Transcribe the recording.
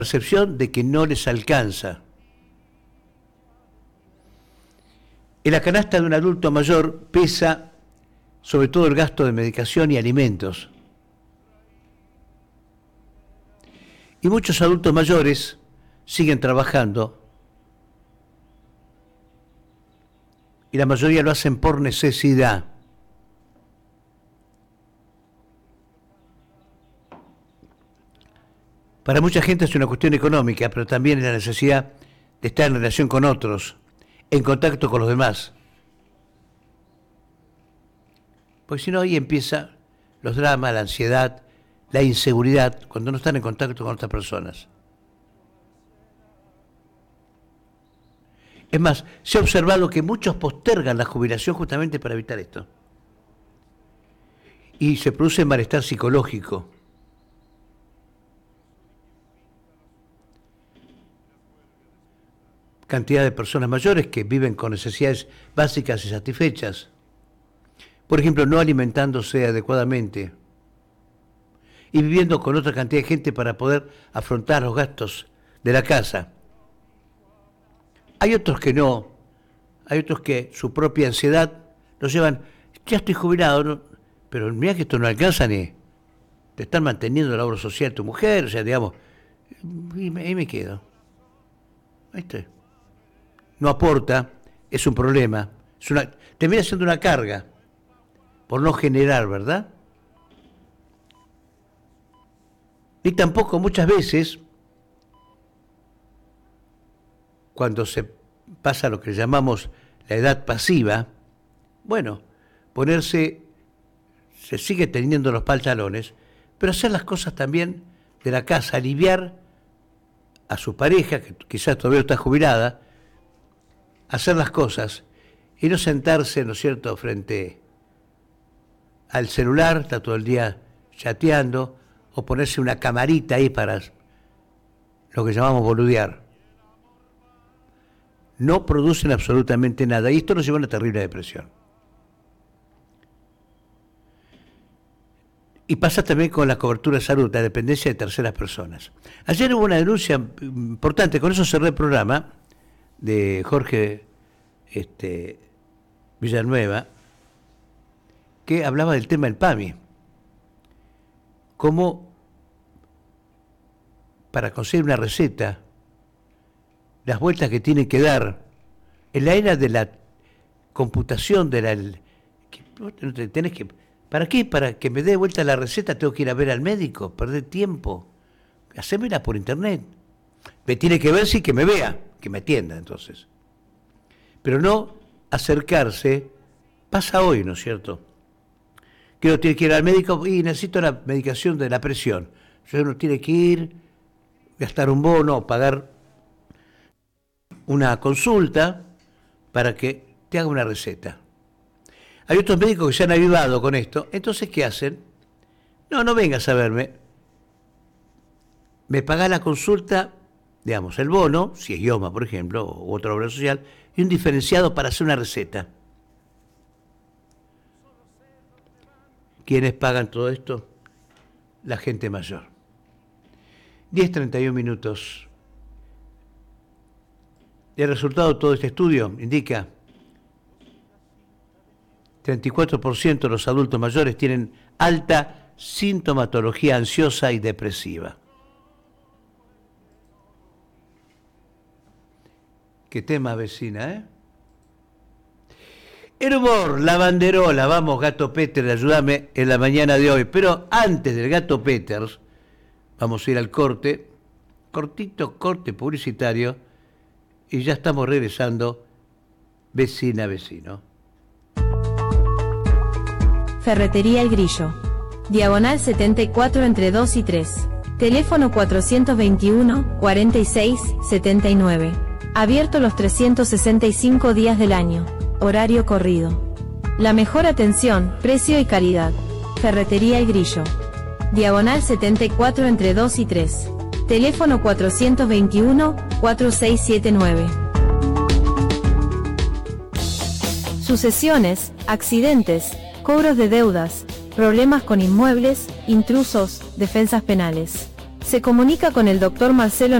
percepción de que no les alcanza. En la canasta de un adulto mayor pesa sobre todo el gasto de medicación y alimentos. Y muchos adultos mayores siguen trabajando y la mayoría lo hacen por necesidad. Para mucha gente es una cuestión económica, pero también es la necesidad de estar en relación con otros, en contacto con los demás. Porque si no, ahí empiezan los dramas, la ansiedad, la inseguridad, cuando no están en contacto con otras personas. Es más, se ha observado que muchos postergan la jubilación justamente para evitar esto. Y se produce malestar psicológico. Cantidad de personas mayores que viven con necesidades básicas y satisfechas. Por ejemplo, no alimentándose adecuadamente y viviendo con otra cantidad de gente para poder afrontar los gastos de la casa. Hay otros que no, hay otros que su propia ansiedad los llevan, ya estoy jubilado, ¿no? Pero mira que esto no alcanza ni, te están manteniendo la obra social tu mujer, o sea, digamos, y ahí me quedo. Ahí estoy. No aporta, es un problema, termina siendo una carga, por no generar, ¿verdad? Y tampoco muchas veces, cuando se pasa lo que llamamos la edad pasiva, bueno, se sigue teniendo los pantalones, pero hacer las cosas también de la casa, aliviar a su pareja, que quizás todavía está jubilada, hacer las cosas y no sentarse, ¿no es cierto?, frente al celular, está todo el día chateando, o ponerse una camarita ahí para lo que llamamos boludear. No producen absolutamente nada y esto nos lleva a una terrible depresión. Y pasa también con la cobertura de salud, la dependencia de terceras personas. Ayer hubo una denuncia importante, con eso cerré el programa, de Jorge Villanueva, que hablaba del tema del PAMI. Cómo para conseguir una receta, las vueltas que tiene que dar, en la era de la computación, ¿para qué? Para que me dé vuelta la receta tengo que ir a ver al médico, perder tiempo, hacémela por internet. Me tiene que ver, sí, que me vea, que me atienda entonces. Pero no acercarse, pasa hoy, ¿no es cierto? Que uno tiene que ir al médico y necesito la medicación de la presión. Entonces uno tiene que ir, gastar un bono, pagar una consulta para que te haga una receta. Hay otros médicos que se han avivado con esto. Entonces, ¿qué hacen? No vengas a verme. Me pagás la consulta, digamos, el bono, si es IOMA, por ejemplo, u otra obra social, y un diferenciado para hacer una receta. ¿Quiénes pagan todo esto? La gente mayor. 10:31 minutos. El resultado de todo este estudio indica 34% de los adultos mayores tienen alta sintomatología ansiosa y depresiva. Qué tema, vecina, ¿eh? El humor, la banderola, vamos, Gato Peter, ayúdame en la mañana de hoy. Pero antes del Gato Peters, vamos a ir al corte, cortito corte publicitario, y ya estamos regresando, vecina, vecino. Ferretería El Grillo. Diagonal 74 entre 2 y 3. Teléfono 421-46-79. Abierto los 365 días del año. Horario corrido. La mejor atención, precio y calidad. Ferretería El Grillo. Diagonal 74 entre 2 y 3. Teléfono 421-4679. Sucesiones, accidentes, cobros de deudas, problemas con inmuebles, intrusos, defensas penales. Se comunica con el Dr. Marcelo